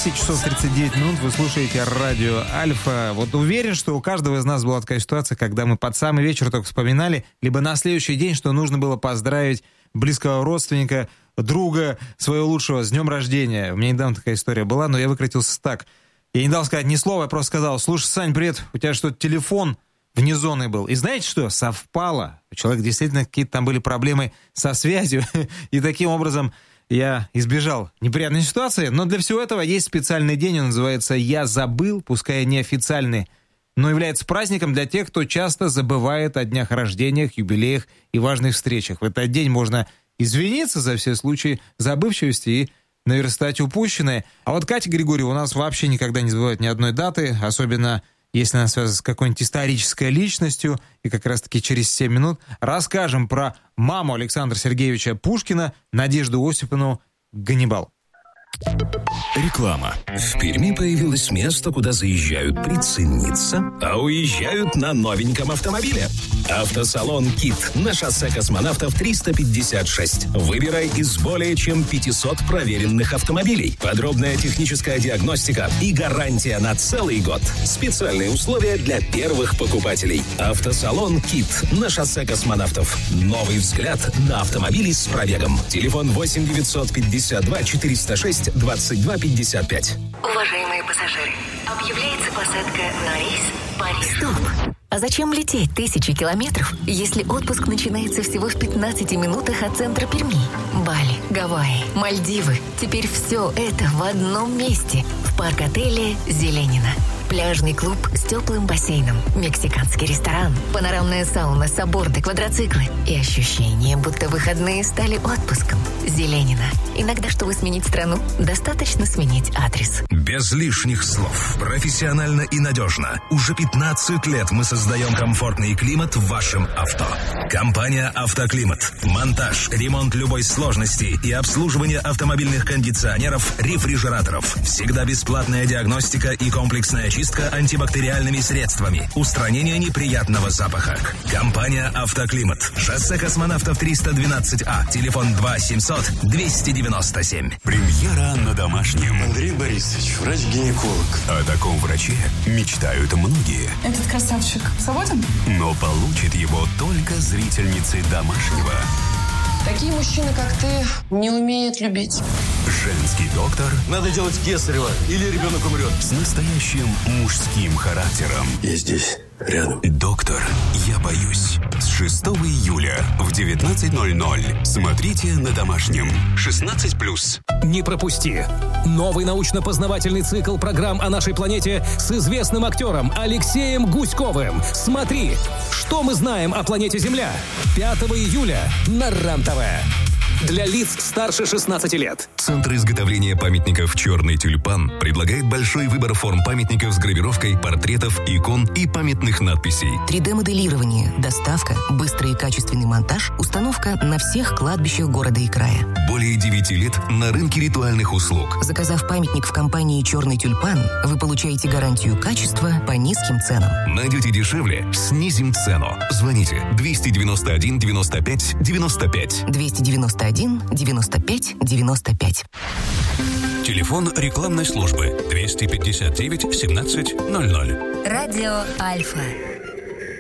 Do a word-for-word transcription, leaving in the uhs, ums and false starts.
десять часов тридцать девять минут, вы слушаете радио Альфа. Вот уверен, что у каждого из нас была такая ситуация, когда мы под самый вечер только вспоминали, либо на следующий день, что нужно было поздравить близкого родственника, друга своего лучшего с днем рождения. У меня недавно такая история была, но я выкрутился так. Я не дал сказать ни слова, я просто сказал: слушай, Сань, привет, у тебя что-то телефон вне зоны был. И знаете что? Совпало. У человека действительно какие-то там были проблемы со связью, и таким образом я избежал неприятной ситуации. Но для всего этого есть специальный день, он называется «Я забыл», пускай неофициальный, но является праздником для тех, кто часто забывает о днях рождениях, юбилеях и важных встречах. В этот день можно извиниться за все случаи забывчивости и наверстать упущенное. А вот Катя Григорьева у нас вообще никогда не забывает ни одной даты, особенно если она связана с какой-нибудь исторической личностью. И как раз-таки через семь минут расскажем про маму Александра Сергеевича Пушкина, Надежду Осиповну Ганнибал. Реклама. В Перми появилось место, куда заезжают прицениться, а уезжают на новеньком автомобиле. Автосалон «Кит» на шоссе Космонавтов триста пятьдесят шесть. Выбирай из более чем пятисот проверенных автомобилей. Подробная техническая диагностика и гарантия на целый год. Специальные условия для первых покупателей. Автосалон «Кит» на шоссе Космонавтов. Новый взгляд на автомобили с пробегом. Телефон восемь девятьсот пятьдесят два четыреста шесть двадцать два пятьдесят пять. Уважаемые пассажиры, объявляется посадка на рейс Париж. Стоп! А зачем лететь тысячи километров, если отпуск начинается всего в пятнадцати минутах от центра Перми? Бали, Гавайи, Мальдивы. Теперь все это в одном месте. В парк-отеле «Зеленина». Пляжный клуб с теплым бассейном, мексиканский ресторан, панорамная сауна, сабборды, квадроциклы и ощущение, будто выходные стали отпуском. «Зеленина». Иногда, чтобы сменить страну, достаточно сменить адрес. Без лишних слов. Профессионально и надежно. Уже пятнадцать лет мы создаем комфортный климат в вашем авто. Компания «Автоклимат». Монтаж, ремонт любой сложности и обслуживание автомобильных кондиционеров, рефрижераторов. Всегда бесплатная диагностика и комплексная чистка антибактериальными средствами. Устранение неприятного запаха. Компания «Автоклимат». Шоссе Космонавтов триста двенадцать А. Телефон два семьсот двести девяносто семь. Премьера на домашнем. Андрей Борисович, врач-гинеколог. О таком враче мечтают многие. Этот красавчик свободен? Но получит его только зрительницы домашнего. Такие мужчины, как ты, не умеют любить. Женский доктор. Надо делать кесарево, или ребенок умрет. С настоящим мужским характером. Я здесь, рядом. Доктор, я боюсь. С шестого июля в девятнадцать ноль ноль. Смотрите на домашнем. шестнадцать плюс. Не пропусти! Новый научно-познавательный цикл программ о нашей планете с известным актером Алексеем Гуськовым. Смотри, что мы знаем о планете Земля. пятого июля на РЕН-ТВ. Для лиц старше шестнадцати лет. Центр изготовления памятников «Черный тюльпан» предлагает большой выбор форм памятников с гравировкой, портретов, икон и памятных надписей. три дэ-моделирование, доставка, быстрый и качественный монтаж, установка на всех кладбищах города и края. Более девяти лет на рынке ритуальных услуг. Заказав памятник в компании «Черный тюльпан», вы получаете гарантию качества по низким ценам. Найдете дешевле – снизим цену. Звоните двести девяносто один девяносто пять девяносто пять. двести девяносто один девяносто пять девяносто пять. Телефон рекламной службы двести пятьдесят девять семнадцать ноль ноль. Радио Альфа.